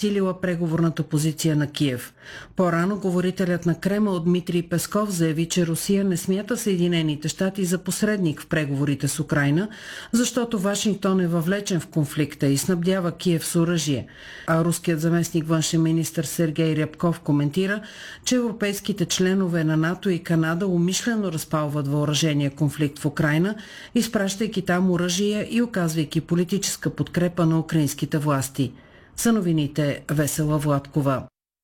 засилила преговорната позиция на Киев. По-рано говорителят на Кремъл Дмитрий Песков заяви, че Русия не смята Съединените щати за посредник в преговорите с Украйна, защото Вашингтон е въвлечен в конфликта и снабдява Киев с оръжие. А руският заместник външен министър Сергей Рябков коментира, че европейските членове на НАТО и Канада умишлено разпалват въоръжения конфликт в Украйна, изпращайки там оръжия и оказвайки политическа подкрепа на украинските власти. За новините Весела Владкова.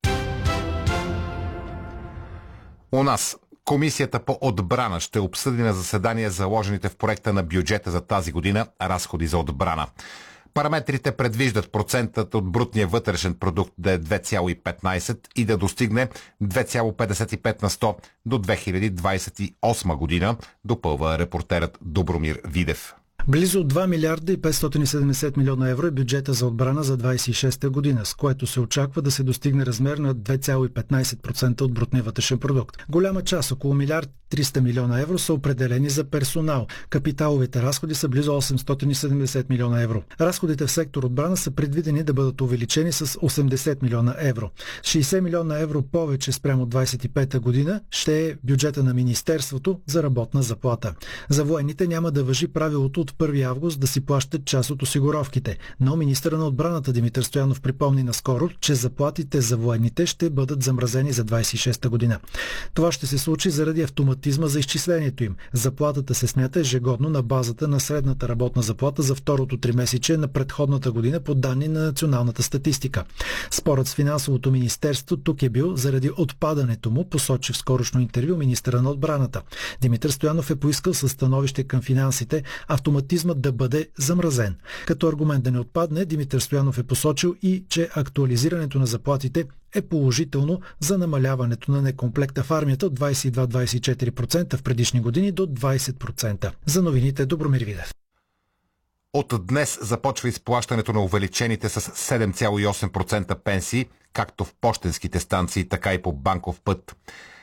У нас Комисията по отбрана ще обсъди на заседание заложените в проекта на бюджета за тази година разходи за отбрана. Параметрите предвиждат процентът от брутния вътрешен продукт да е 2,15 и да достигне 2,55 на 100 до 2028 година, допълва репортерът Добромир Видев. Близо 2 милиарда и 570 милиона евро е бюджета за отбрана за 26-та година, с което се очаква да се достигне размер на 2,15% от брутния вътрешен продукт. Голяма част, около милиард 300 милиона евро, са определени за персонал. Капиталовите разходи са близо 870 милиона евро. Разходите в сектор отбрана са предвидени да бъдат увеличени с 80 милиона евро. 60 милиона евро повече спрямо 25-та година ще е бюджета на Министерството за работна заплата. За военните няма да важи правилото от 1 август да си плащат част от осигуровките, но министъра на отбраната Димитър Стоянов припомни наскоро, че заплатите за военните ще бъдат замразени за 26-та година. Това ще се случи заради автоматизма за изчислението им. Заплатата се смята ежегодно на базата на средната работна заплата за второто тримесечие на предходната година по данни на националната статистика. Спорът с финансовото министерство тук е бил заради отпадането му, посочи в скорошно интервю министъра на отбраната. Димитър Стоянов е поискал със становище към финансите автоматизмът да бъде замразен. Като аргумент да не отпадне, Димитър Стоянов е посочил и, че актуализирането на заплатите е положително за намаляването на некомплекта в армията от 22-24% в предишни години до 20%. За новините Добромир Видев. От днес започва изплащането на увеличените с 7,8% пенсии, както в пощенските станции, така и по банков път.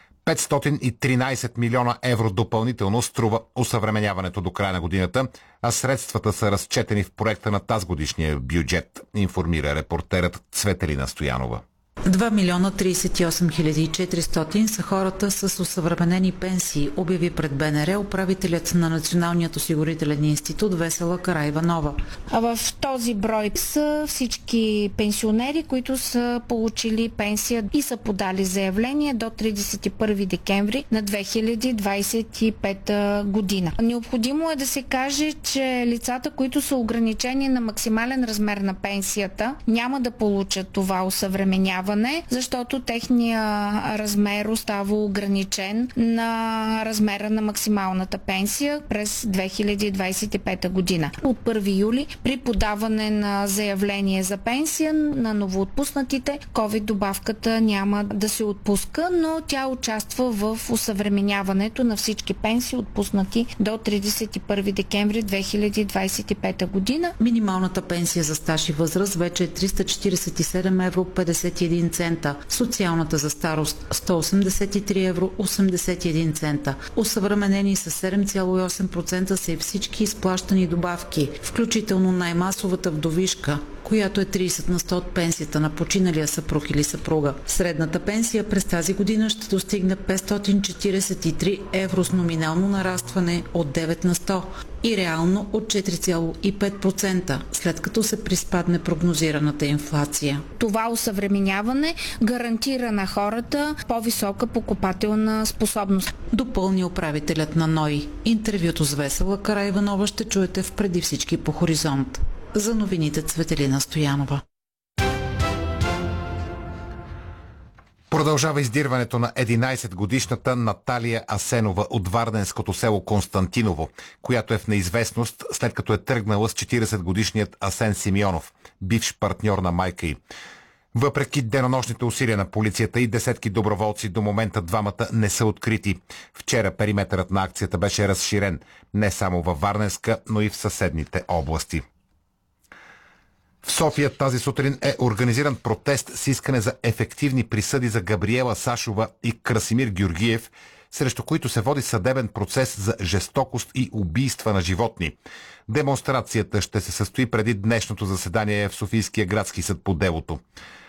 513 милиона евро допълнително струва усъвременяването до края на годината, а средствата са разчетени в проекта на тазгодишния бюджет, информира репортерът Цветелина Стоянова. 2 милиона 38 хиляди и 400 са хората с усъвременени пенсии, обяви пред БНР управителят на Националният осигурителен институт Весела Караиванова. А в този брой са всички пенсионери, които са получили пенсия и са подали заявление до 31 декември на 2025 година. Необходимо е да се каже, че лицата, които са ограничени на максимален размер на пенсията, няма да получат това усъвременяване, защото техния размер остава ограничен на размера на максималната пенсия през 2025 година. От 1 юли при подаване на заявление за пенсия на новоотпуснатите, COVID добавката няма да се отпуска, но тя участва в усъвременяването на всички пенсии, отпуснати до 31 декември 2025 година. Минималната пенсия за стаж и възраст вече е 347 евро 51 цента. Социалната за старост 183 евро 81 цента. Усъвременени с 7,8% са и всички изплащани добавки, включително най-масовата вдовишка, която е 30 на 100 от пенсията на починалия съпруг или съпруга. Средната пенсия през тази година ще достигне 543 евро с номинално нарастване от 9 на 100 и реално от 4,5%, след като се приспадне прогнозираната инфлация. Това усъвременяване гарантира на хората по-висока покупателна способност, допълни управителят на НОИ. Интервюто с Весела Караиванова ще чуете в Преди всички по Хоризонт. За новините Цветелина Стоянова. Продължава издирването на 11-годишната Наталия Асенова от варденското село Константиново, която е в неизвестност, след като е тръгнала с 40-годишният Асен Симеонов, бивш партньор на майка й. Въпреки денонощните усилия на полицията и десетки доброволци, до момента двамата не са открити. Вчера периметърът на акцията беше разширен не само във Варненска, но и в съседните области. В София тази сутрин е организиран протест с искане за ефективни присъди за Габриела Сашова и Красимир Георгиев, срещу които се води съдебен процес за жестокост и убийства на животни. Демонстрацията ще се състои преди днешното заседание в Софийския градски съд по делото.